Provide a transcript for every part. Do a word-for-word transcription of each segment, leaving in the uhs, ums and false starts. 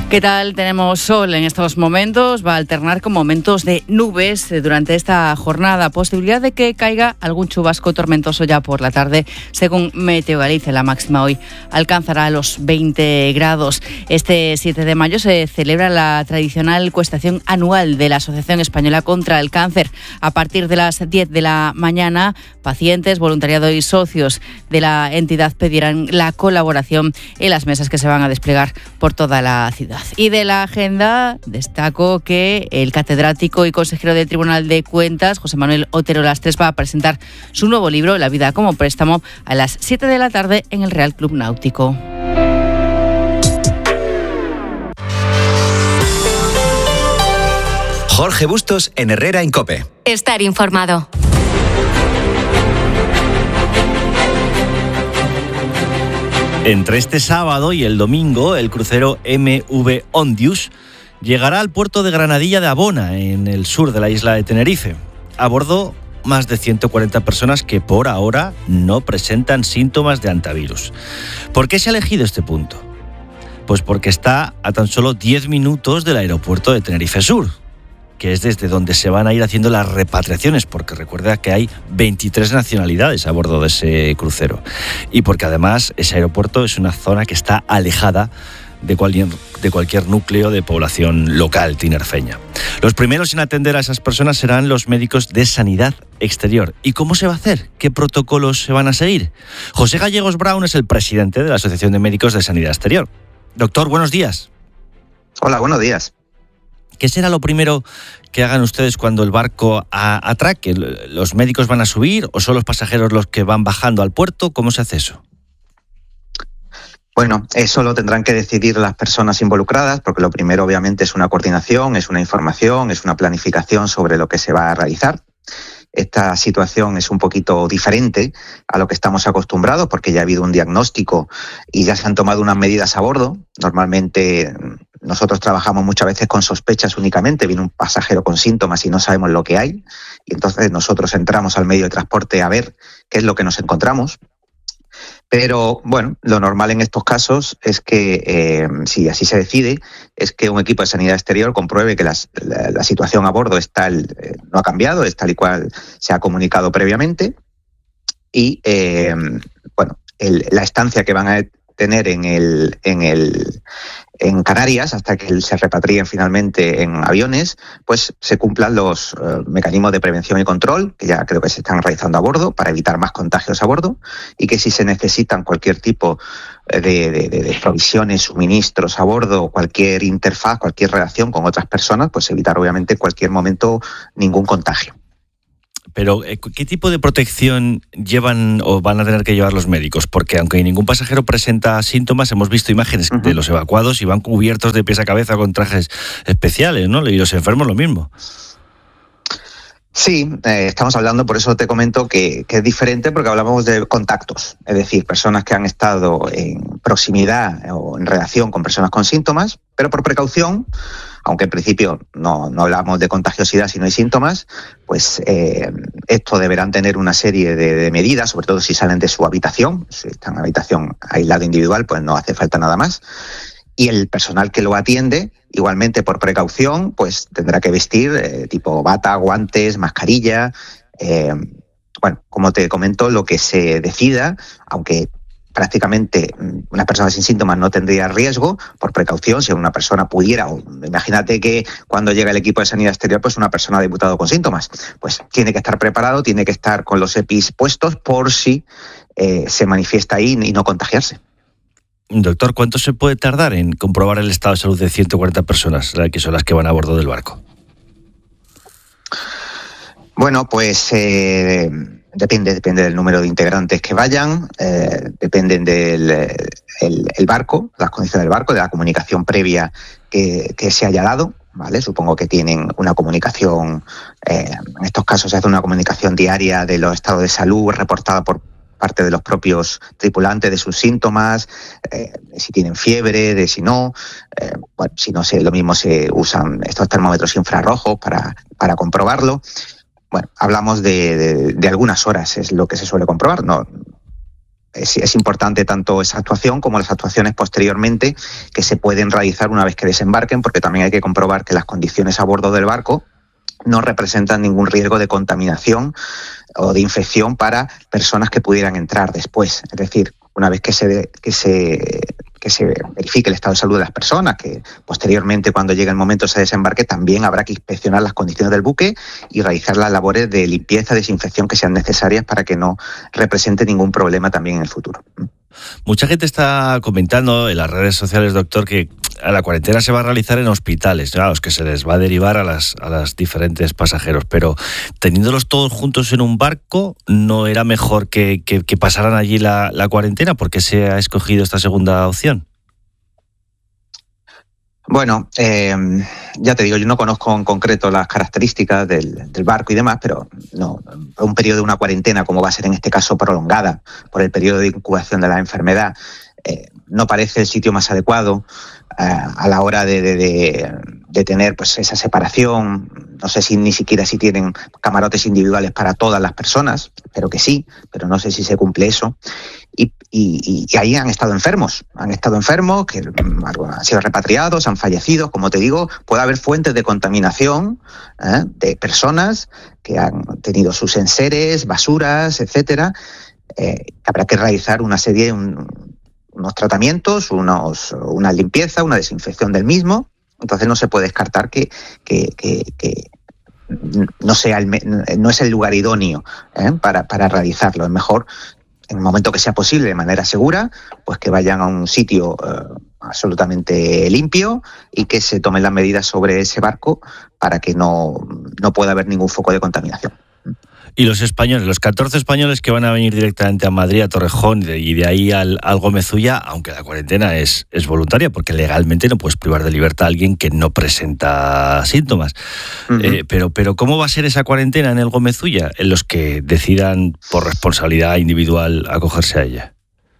¿Qué tal? Tenemos sol en estos momentos, va a alternar con momentos de nubes durante esta jornada. Posibilidad de que caiga algún chubasco tormentoso ya por la tarde, según Meteo Galicia. La máxima hoy alcanzará los veinte grados. Este siete de mayo se celebra la tradicional encuestación anual de la Asociación Española contra el Cáncer. A partir de las diez de la mañana, pacientes, voluntariado y socios de la entidad pedirán la colaboración en las mesas que se van a desplegar por toda la ciudad. Y de la agenda destaco que el catedrático y consejero del Tribunal de Cuentas, José Manuel Otero Lastres, va a presentar su nuevo libro, La vida como préstamo, a las siete de la tarde en el Real Club Náutico. Jorge Bustos en Herrera en COPE. Estar informado. Entre este sábado y el domingo, el crucero M V Ondius llegará al puerto de Granadilla de Abona, en el sur de la isla de Tenerife. A bordo, más de ciento cuarenta personas que por ahora no presentan síntomas de antivirus. ¿Por qué se ha elegido este punto? Pues porque está a tan solo diez minutos del aeropuerto de Tenerife Sur, que es desde donde se van a ir haciendo las repatriaciones, porque recuerda que hay veintitrés nacionalidades a bordo de ese crucero. Y porque además ese aeropuerto es una zona que está alejada de cualquier, de cualquier núcleo de población local tinerfeña. Los primeros en atender a esas personas serán los médicos de Sanidad Exterior. ¿Y cómo se va a hacer? ¿Qué protocolos se van a seguir? José Gallegos Brown es el presidente de la Asociación de Médicos de Sanidad Exterior. Doctor, buenos días. Hola, buenos días. ¿Qué será lo primero que hagan ustedes cuando el barco atraque? ¿Los médicos van a subir o son los pasajeros los que van bajando al puerto? ¿Cómo se hace eso? Bueno, eso lo tendrán que decidir las personas involucradas, porque lo primero obviamente es una coordinación, es una información, es una planificación sobre lo que se va a realizar. Esta situación es un poquito diferente a lo que estamos acostumbrados, porque ya ha habido un diagnóstico y ya se han tomado unas medidas a bordo. Normalmente nosotros trabajamos muchas veces con sospechas únicamente. Viene un pasajero con síntomas y no sabemos lo que hay. Y entonces nosotros entramos al medio de transporte a ver qué es lo que nos encontramos. Pero, bueno, lo normal en estos casos es que, eh, si así se decide, es que un equipo de sanidad exterior compruebe que las, la, la situación a bordo está el, eh, no ha cambiado, es tal y cual se ha comunicado previamente. Y, eh, bueno, el, la estancia que van a tener en el, en el en Canarias hasta que se repatrien finalmente en aviones, pues se cumplan los uh, mecanismos de prevención y control que ya creo que se están realizando a bordo para evitar más contagios a bordo, y que si se necesitan cualquier tipo de, de, de, de provisiones, suministros a bordo, cualquier interfaz, cualquier relación con otras personas, pues evitar obviamente en cualquier momento ningún contagio. Pero, ¿qué tipo de protección llevan o van a tener que llevar los médicos? Porque aunque ningún pasajero presenta síntomas, hemos visto imágenes uh-huh. de los evacuados y van cubiertos de pies a cabeza con trajes especiales, ¿no? Y los enfermos lo mismo. Sí, eh, estamos hablando, por eso te comento que, que es diferente, porque hablamos de contactos, es decir, personas que han estado en proximidad o en relación con personas con síntomas, pero por precaución, aunque en principio no, no hablamos de contagiosidad si no hay síntomas, pues eh, esto deberán tener una serie de, de medidas, sobre todo si salen de su habitación. Si están en habitación aislada individual, pues no hace falta nada más. Y el personal que lo atiende, igualmente por precaución, pues tendrá que vestir eh, tipo bata, guantes, mascarilla. Eh, bueno, como te comento, lo que se decida, aunque prácticamente una persona sin síntomas no tendría riesgo, por precaución, si una persona pudiera, o imagínate que cuando llega el equipo de sanidad exterior, pues una persona ha debutado con síntomas, pues tiene que estar preparado, tiene que estar con los EPIs puestos por si eh, se manifiesta ahí y no contagiarse. Doctor, ¿cuánto se puede tardar en comprobar el estado de salud de ciento cuarenta personas, que son las que van a bordo del barco? Bueno, pues eh, depende, depende del número de integrantes que vayan, eh, dependen del el, el barco, las condiciones del barco, de la comunicación previa que, que se haya dado, ¿vale? Supongo que tienen una comunicación, eh, en estos casos se hace una comunicación diaria de los estados de salud reportada por parte de los propios tripulantes, de sus síntomas, eh, de si tienen fiebre, de si no. Eh, bueno, si no sé, lo mismo se usan estos termómetros infrarrojos para, para comprobarlo. Bueno, hablamos de, de, de algunas horas, es lo que se suele comprobar. No, es, es importante tanto esa actuación como las actuaciones posteriormente que se pueden realizar una vez que desembarquen, porque también hay que comprobar que las condiciones a bordo del barco no representan ningún riesgo de contaminación o de infección para personas que pudieran entrar después. Es decir, una vez que se, que se, que se verifique el estado de salud de las personas, que posteriormente, cuando llegue el momento de ese desembarque, también habrá que inspeccionar las condiciones del buque y realizar las labores de limpieza, desinfección que sean necesarias para que no represente ningún problema también en el futuro. Mucha gente está comentando en las redes sociales, doctor, que la cuarentena se va a realizar en hospitales, claro, es que se les va a derivar a las a las diferentes pasajeros, pero teniéndolos todos juntos en un barco, ¿no era mejor que, que, que pasaran allí la, la cuarentena? ¿Por qué se ha escogido esta segunda opción? Bueno, eh, ya te digo, yo no conozco en concreto las características del, del barco y demás, pero no, un periodo de una cuarentena, como va a ser en este caso prolongada por el periodo de incubación de la enfermedad, eh, no parece el sitio más adecuado eh, a la hora de, de, de, de tener pues esa separación. No sé si ni siquiera si tienen camarotes individuales para todas las personas, espero que sí, pero no sé si se cumple eso. Y, y, y ahí han estado enfermos, han estado enfermos, que han sido repatriados, han fallecido. Como te digo, puede haber fuentes de contaminación ¿eh? de personas que han tenido sus enseres, basuras, etcétera. Eh, habrá que realizar una serie de un, unos tratamientos, unos, una limpieza, una desinfección del mismo. Entonces no se puede descartar que, que, que, que no sea el, no es el lugar idóneo ¿eh? para, para realizarlo. Es mejor, en el momento que sea posible, de manera segura, pues que vayan a un sitio eh, absolutamente limpio y que se tomen las medidas sobre ese barco para que no, no pueda haber ningún foco de contaminación. Y los españoles, los catorce españoles que van a venir directamente a Madrid, a Torrejón, y de ahí al, al Gómez Ulla, aunque la cuarentena es, es voluntaria, porque legalmente no puedes privar de libertad a alguien que no presenta síntomas. Uh-huh. Eh, pero, pero ¿cómo va a ser esa cuarentena en el Gómez Ulla, en los que decidan por responsabilidad individual acogerse a ella?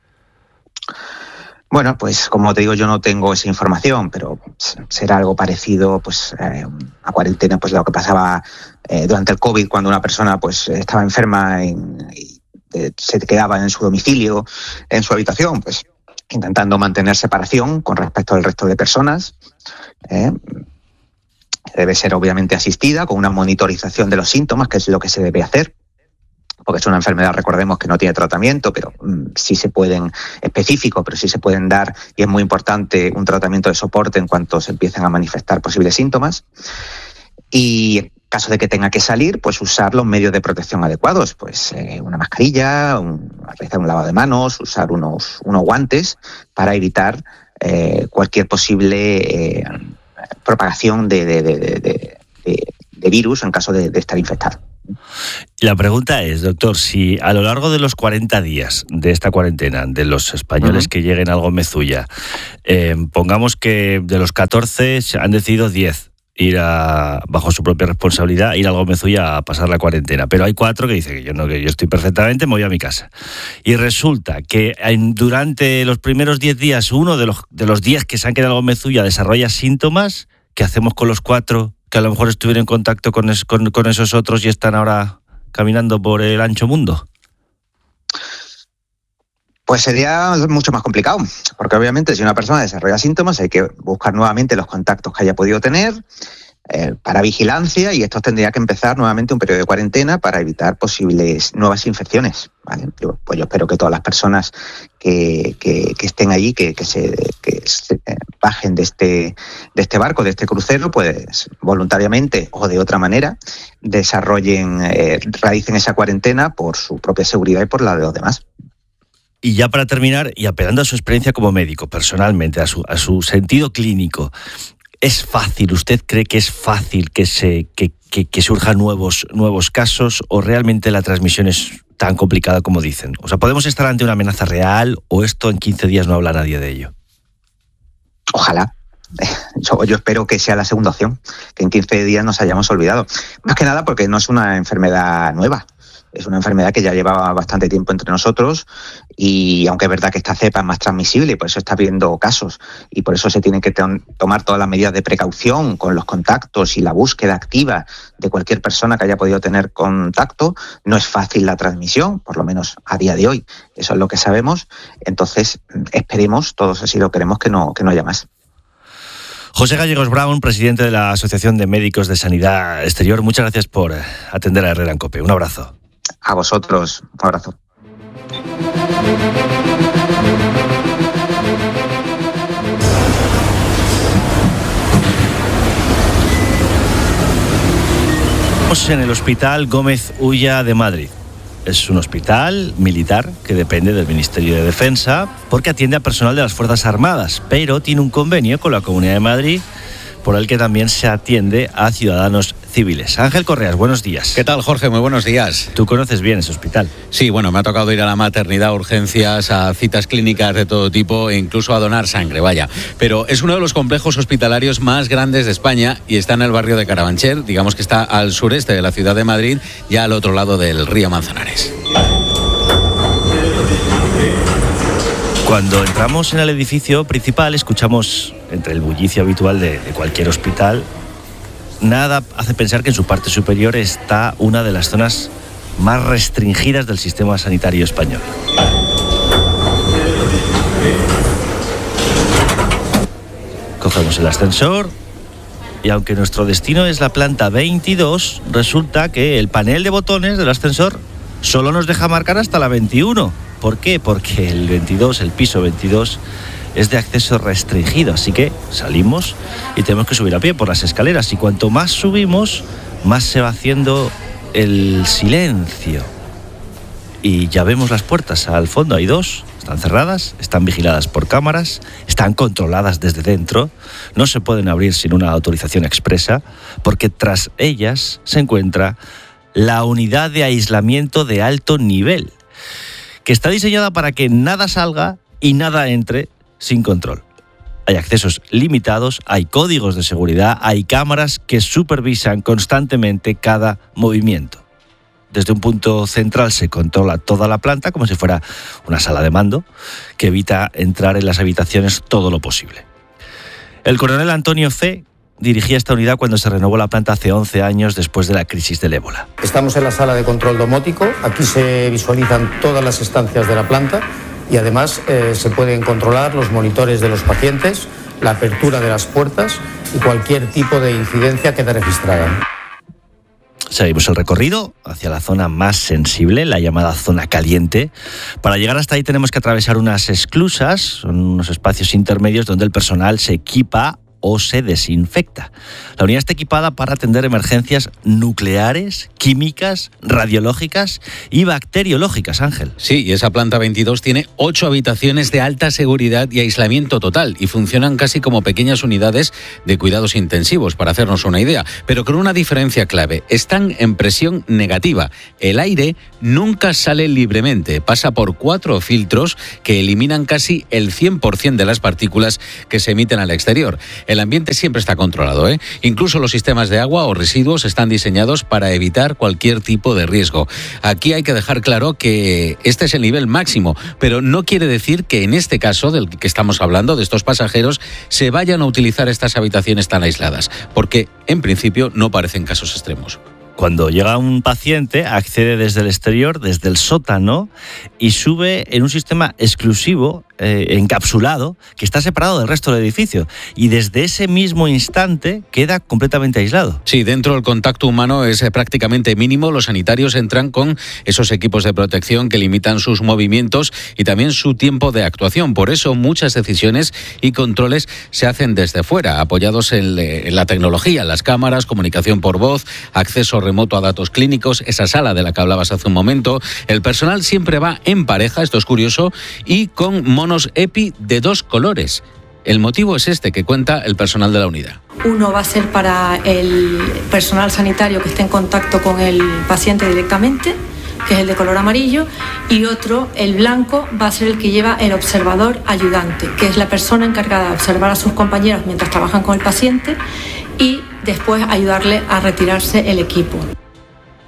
Bueno, pues como te digo, yo no tengo esa información, pero será algo parecido pues eh, a cuarentena, pues lo que pasaba eh, durante el COVID, cuando una persona pues estaba enferma en, y eh, se quedaba en su domicilio, en su habitación, pues intentando mantener separación con respecto al resto de personas. Eh, debe ser obviamente asistida con una monitorización de los síntomas, que es lo que se debe hacer, porque es una enfermedad, recordemos, que no tiene tratamiento, pero mmm, sí se pueden, específico, pero sí se pueden dar, y es muy importante, un tratamiento de soporte en cuanto se empiezan a manifestar posibles síntomas. Y en caso de que tenga que salir, pues usar los medios de protección adecuados, pues eh, una mascarilla, un, realizar un lavado de manos, usar unos, unos guantes para evitar eh, cualquier posible eh, propagación de, de, de, de, de, de virus en caso de, de estar infectado. La pregunta es, doctor, si a lo largo de los cuarenta días de esta cuarentena, de los españoles uh-huh. que lleguen al Gómez Ulla, eh, pongamos que de los catorce han decidido diez ir a, bajo su propia responsabilidad, ir al Gómez Ulla a pasar la cuarentena, pero hay cuatro que dicen que yo no, que yo estoy perfectamente, me voy a mi casa. Y resulta que en, durante los primeros diez días uno de los de los diez que se han quedado al Gómez Ulla desarrolla síntomas. ¿Qué hacemos con los cuatro que a lo mejor estuvieron en contacto con, es, con, con esos otros y están ahora caminando por el ancho mundo? Pues sería mucho más complicado, porque obviamente si una persona desarrolla síntomas hay que buscar nuevamente los contactos que haya podido tener eh, para vigilancia, y estos tendría que empezar nuevamente un periodo de cuarentena para evitar posibles nuevas infecciones, ¿vale? Yo, pues yo espero que todas las personas que, que, que estén allí, que, que se que se, eh, bajen de este, de este barco, de este crucero, pues voluntariamente o de otra manera desarrollen, eh, realicen esa cuarentena por su propia seguridad y por la de los demás. Y ya para terminar, y apelando a su experiencia como médico, personalmente, a su, a su sentido clínico, ¿es fácil, usted cree que es fácil que se que, que, que surjan nuevos, nuevos casos, o realmente la transmisión es tan complicada como dicen? O sea, ¿podemos estar ante una amenaza real o esto en quince días no habla nadie de ello? Ojalá. Yo, yo espero que sea la segunda opción, que en quince días nos hayamos olvidado. Más que nada porque no es una enfermedad nueva. Es una enfermedad que ya llevaba bastante tiempo entre nosotros y aunque es verdad que esta cepa es más transmisible y por eso está habiendo casos y por eso se tienen que to- tomar todas las medidas de precaución con los contactos y la búsqueda activa de cualquier persona que haya podido tener contacto, no es fácil la transmisión, por lo menos a día de hoy. Eso es lo que sabemos. Entonces, esperemos, todos así lo queremos, que no, que no haya más. José Gallegos Brown, presidente de la Asociación de Médicos de Sanidad Exterior, muchas gracias por atender a Herrera en COPE. Un abrazo. A vosotros, un abrazo. Estamos en el Hospital Gómez Ulla de Madrid. Es un hospital militar que depende del Ministerio de Defensa porque atiende a personal de las Fuerzas Armadas, pero tiene un convenio con la Comunidad de Madrid por el que también se atiende a ciudadanos civiles. Ángel Correas, buenos días. ¿Qué tal, Jorge? Muy buenos días. Tú conoces bien ese hospital. Sí, bueno, me ha tocado ir a la maternidad, a urgencias, a citas clínicas de todo tipo e incluso a donar sangre, vaya. Pero es uno de los complejos hospitalarios más grandes de España y está en el barrio de Carabanchel, digamos que está al sureste de la ciudad de Madrid, ya al otro lado del río Manzanares. Cuando entramos en el edificio principal, escuchamos, entre el bullicio habitual de, de cualquier hospital, nada hace pensar que en su parte superior está una de las zonas más restringidas del sistema sanitario español. Cogemos el ascensor y aunque nuestro destino es la planta veintidós, resulta que el panel de botones del ascensor solo nos deja marcar hasta la veintiuno. ¿Por qué? Porque el veintidós, el piso veintidós, es de acceso restringido, así que salimos y tenemos que subir a pie por las escaleras y cuanto más subimos, más se va haciendo el silencio. Y ya vemos las puertas al fondo, hay dos, están cerradas, están vigiladas por cámaras, están controladas desde dentro, no se pueden abrir sin una autorización expresa, porque tras ellas se encuentra la unidad de aislamiento de alto nivel, que está diseñada para que nada salga y nada entre sin control. Hay accesos limitados, hay códigos de seguridad, hay cámaras que supervisan constantemente cada movimiento. Desde un punto central se controla toda la planta como si fuera una sala de mando que evita entrar en las habitaciones todo lo posible. El coronel Antonio C. dirigía esta unidad cuando se renovó la planta hace once años después de la crisis del ébola. Estamos en la sala de control domótico, aquí se visualizan todas las estancias de la planta y además eh, se pueden controlar los monitores de los pacientes, la apertura de las puertas y cualquier tipo de incidencia quede registrada. Seguimos el recorrido hacia la zona más sensible, la llamada zona caliente. Para llegar hasta ahí tenemos que atravesar unas esclusas, son unos espacios intermedios donde el personal se equipa o se desinfecta. La unidad está equipada para atender emergencias nucleares, químicas, radiológicas y bacteriológicas, Ángel. Sí, y esa planta veintidós tiene ocho habitaciones de alta seguridad y aislamiento total y funcionan casi como pequeñas unidades de cuidados intensivos, para hacernos una idea, pero con una diferencia clave. Están en presión negativa. El aire nunca sale libremente, pasa por cuatro filtros que eliminan casi el cien por ciento de las partículas que se emiten al exterior. El ambiente siempre está controlado, ¿eh? Incluso los sistemas de agua o residuos están diseñados para evitar cualquier tipo de riesgo. Aquí hay que dejar claro que este es el nivel máximo, pero no quiere decir que en este caso del que estamos hablando, de estos pasajeros, se vayan a utilizar estas habitaciones tan aisladas, porque en principio no parecen casos extremos. Cuando llega un paciente, accede desde el exterior, desde el sótano, y sube en un sistema exclusivo, eh, encapsulado, que está separado del resto del edificio. Y desde ese mismo instante queda completamente aislado. Sí, dentro el contacto humano es prácticamente mínimo. Los sanitarios entran con esos equipos de protección que limitan sus movimientos y también su tiempo de actuación. Por eso muchas decisiones y controles se hacen desde fuera, apoyados en, en la tecnología, las cámaras, comunicación por voz, acceso remoto a datos clínicos, esa sala de la que hablabas hace un momento. El personal siempre va en pareja, esto es curioso, y con monos EPI de dos colores. El motivo es este que cuenta el personal de la unidad. Uno va a ser para el personal sanitario que esté en contacto con el paciente directamente, que es el de color amarillo, y otro, el blanco, va a ser el que lleva el observador ayudante, que es la persona encargada de observar a sus compañeros mientras trabajan con el paciente y después ayudarle a retirarse el equipo.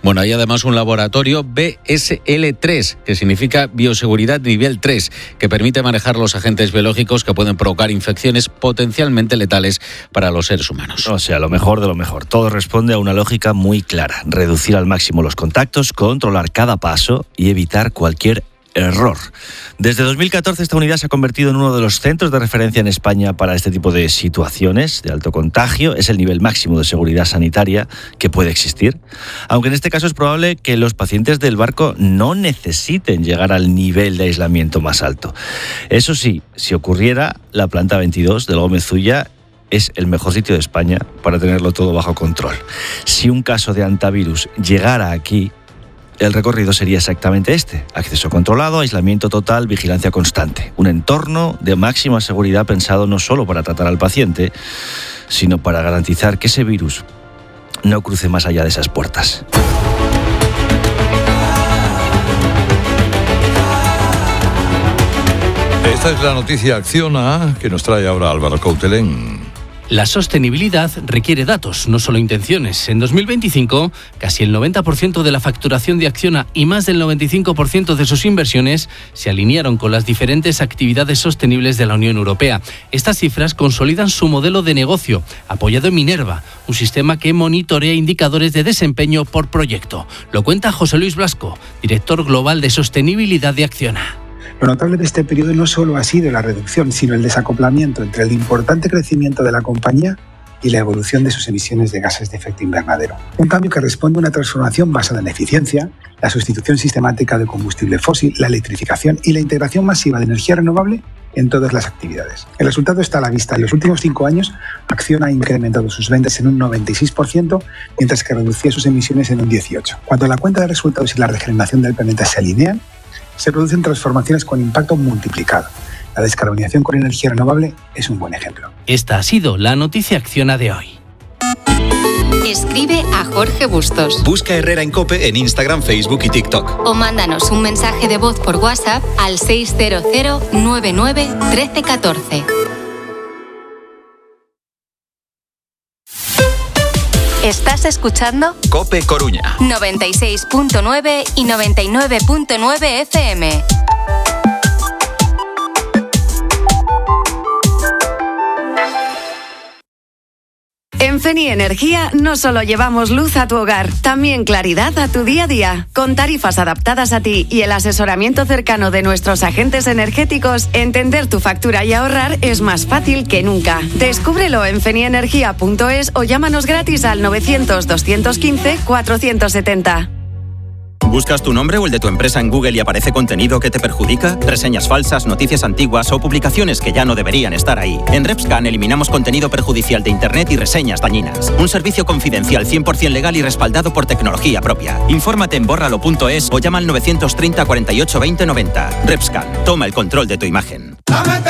Bueno, hay además un laboratorio B S L tres, que significa bioseguridad nivel tres, que permite manejar los agentes biológicos que pueden provocar infecciones potencialmente letales para los seres humanos. O sea, lo mejor de lo mejor. Todo responde a una lógica muy clara. Reducir al máximo los contactos, controlar cada paso y evitar cualquier error. Desde dos mil catorce esta unidad se ha convertido en uno de los centros de referencia en España para este tipo de situaciones de alto contagio. Es el nivel máximo de seguridad sanitaria que puede existir, aunque en este caso es probable que los pacientes del barco no necesiten llegar al nivel de aislamiento más alto. Eso sí, si ocurriera, la planta veintidós del Gómez Ulla es el mejor sitio de España para tenerlo todo bajo control. Si un caso de antivirus llegara aquí, el recorrido sería exactamente este: acceso controlado, aislamiento total, vigilancia constante. Un entorno de máxima seguridad pensado no solo para tratar al paciente, sino para garantizar que ese virus no cruce más allá de esas puertas. Esta es la noticia Acciona que nos trae ahora Álvaro Coutelén. La sostenibilidad requiere datos, no solo intenciones. En dos mil veinticinco, casi el noventa por ciento de la facturación de Acciona y más del noventa y cinco por ciento de sus inversiones se alinearon con las diferentes actividades sostenibles de la Unión Europea. Estas cifras consolidan su modelo de negocio, apoyado en Minerva, un sistema que monitorea indicadores de desempeño por proyecto. Lo cuenta José Luis Blasco, director global de sostenibilidad de Acciona. Lo notable de este periodo no solo ha sido la reducción, sino el desacoplamiento entre el importante crecimiento de la compañía y la evolución de sus emisiones de gases de efecto invernadero. Un cambio que responde a una transformación basada en la eficiencia, la sustitución sistemática de combustible fósil, la electrificación y la integración masiva de energía renovable en todas las actividades. El resultado está a la vista. En los últimos cinco años, Acciona ha incrementado sus ventas en un noventa y seis por ciento, mientras que reducía sus emisiones en un dieciocho por ciento. Cuando la cuenta de resultados y la regeneración del planeta se alinean, se producen transformaciones con impacto multiplicado. La descarbonización con energía renovable es un buen ejemplo. Esta ha sido la noticia Acciona de hoy. Escribe a Jorge Bustos. Busca Herrera en COPE en Instagram, Facebook y TikTok. O mándanos un mensaje de voz por WhatsApp al seis cero cero nueve nueve uno tres uno cuatro. ¿Estás escuchando? COPE Coruña. noventa y seis punto nueve y noventa y nueve punto nueve F M. En Feni Energía no solo llevamos luz a tu hogar, también claridad a tu día a día. Con tarifas adaptadas a ti y el asesoramiento cercano de nuestros agentes energéticos, entender tu factura y ahorrar es más fácil que nunca. Descúbrelo en fenienergia punto es o llámanos gratis al novecientos, doscientos quince, cuatrocientos setenta. ¿Buscas tu nombre o el de tu empresa en Google y aparece contenido que te perjudica? Reseñas falsas, noticias antiguas o publicaciones que ya no deberían estar ahí. En RepScan eliminamos contenido perjudicial de Internet y reseñas dañinas. Un servicio confidencial cien por ciento legal y respaldado por tecnología propia. Infórmate en bórralo punto es o llama al novecientos treinta, cuarenta y ocho, veinte, noventa. RepScan, toma el control de tu imagen.